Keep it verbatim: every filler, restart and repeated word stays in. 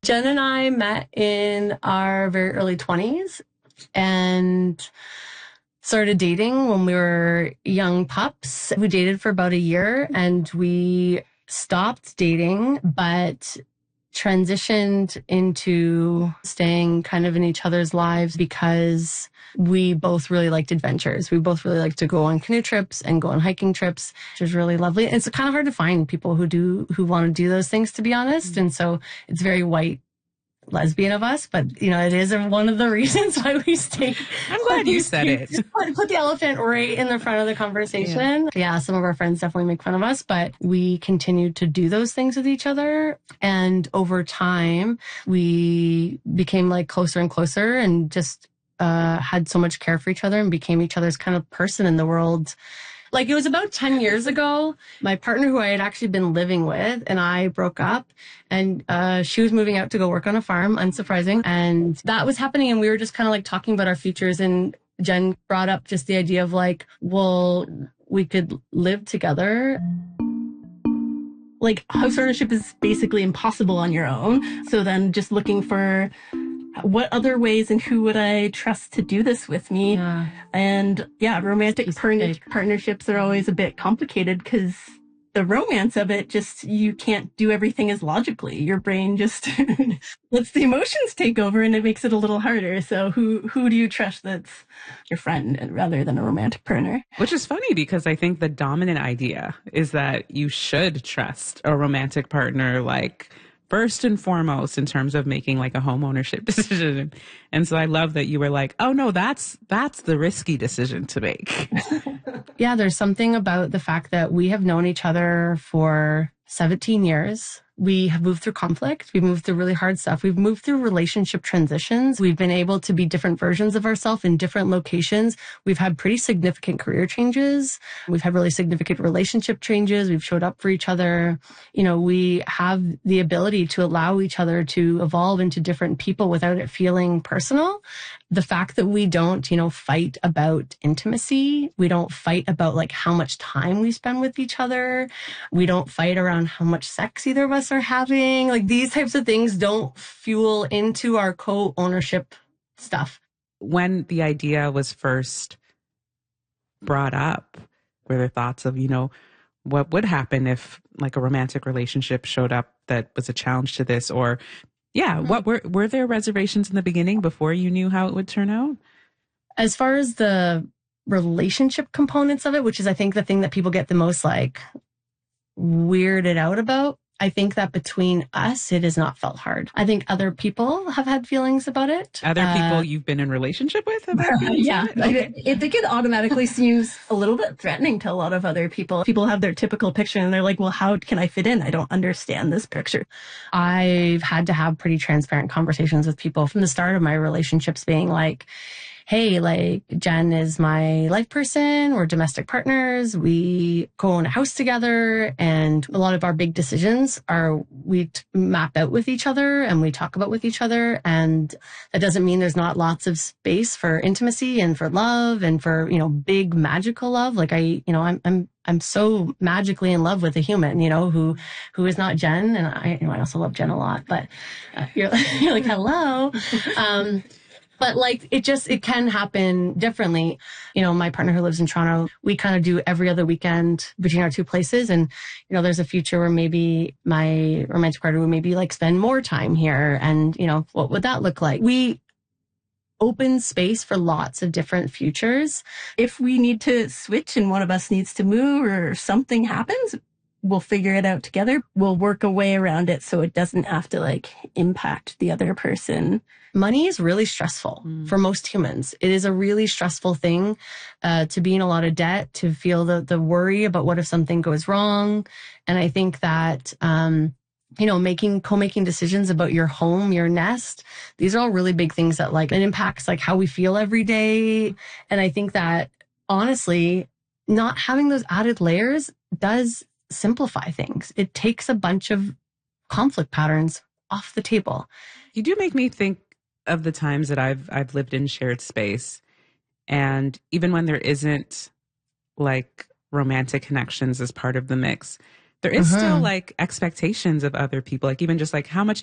Jen and I met in our very early twenties and started dating when we were young pups. We dated for about a year and we stopped dating, but transitioned into staying kind of in each other's lives because we both really liked adventures. We both really like to go on canoe trips and go on hiking trips, which is really lovely. And it's kind of hard to find people who do, who want to do those things, to be honest. And so it's very white lesbian of us, but you know, it is one of the reasons why we stay. I'm glad you said it. Put, put the elephant right in the front of the conversation. Yeah. yeah, some of our friends definitely make fun of us, but we continued to do those things with each other. And over time, we became like closer and closer and just uh, had so much care for each other and became each other's kind of person in the world. Like it was about ten years ago, my partner who I had actually been living with and I broke up and uh, she was moving out to go work on a farm, unsurprising. And that was happening and we were just kind of like talking about our futures, and Jen brought up just the idea of like, well, we could live together. Like house ownership is basically impossible on your own. So then just looking for what other ways and who would I trust to do this with me? Yeah. And yeah, romantic par- partnerships are always a bit complicated because the romance of it, just, you can't do everything as logically. Your brain just lets the emotions take over and it makes it a little harder. So who, who do you trust that's your friend rather than a romantic partner? Which is funny because I think the dominant idea is that you should trust a romantic partner, like, first and foremost in terms of making like a home ownership decision. And so I love that you were like, oh no, that's, that's the risky decision to make. Yeah, there's something about the fact that we have known each other for seventeen years. We have moved through conflict. We've moved through really hard stuff. We've moved through relationship transitions. We've been able to be different versions of ourselves in different locations. We've had pretty significant career changes. We've had really significant relationship changes. We've showed up for each other. You know, we have the ability to allow each other to evolve into different people without it feeling personal. The fact that we don't, you know, fight about intimacy. We don't fight about like how much time we spend with each other. We don't fight around how much sex either of us are having. Like these types of things don't fuel into our co-ownership stuff. When the idea was first brought up, were there thoughts of, you know, what would happen if like a romantic relationship showed up that was a challenge to this? Or yeah, mm-hmm. what were, were there reservations in the beginning before you knew how it would turn out? As far as the relationship components of it, which is I think the thing that people get the most like weirded out about, I think that between us, it has not felt hard. I think other people have had feelings about it. Other uh, people you've been in relationship with have had feelings yeah. about it? Okay. I think it automatically seems a little bit threatening to a lot of other people. People have their typical picture and they're like, well, how can I fit in? I don't understand this picture. I've had to have pretty transparent conversations with people from the start of my relationships being like, hey, like Jen is my life person. We're domestic partners. We co-own a house together. And a lot of our big decisions are we t- map out with each other and we talk about with each other. And that doesn't mean there's not lots of space for intimacy and for love and for, you know, big magical love. Like I, you know, I'm, I'm, I'm so magically in love with a human, you know, who, who is not Jen. And I, you know, I also love Jen a lot, but uh, you're, you're like, hello. Um, But like, it just, it can happen differently. You know, my partner who lives in Toronto, we kind of do every other weekend between our two places. And, you know, there's a future where maybe my romantic partner would maybe like spend more time here. And, you know, what would that look like? We open space for lots of different futures. If we need to switch and one of us needs to move or something happens, we'll figure it out together. We'll work a way around it so it doesn't have to like impact the other person. Money is really stressful mm. for most humans. It is a really stressful thing uh, to be in a lot of debt, to feel the, the worry about what if something goes wrong. And I think that, um, you know, making, co-making decisions about your home, your nest, these are all really big things that like, it impacts like how we feel every day. And I think that honestly, not having those added layers does simplify things. It takes a bunch of conflict patterns off the table. You do make me think of the times that I've I've lived in shared space, and even when there isn't like romantic connections as part of the mix, there is mm-hmm. still like expectations of other people, like even just like how much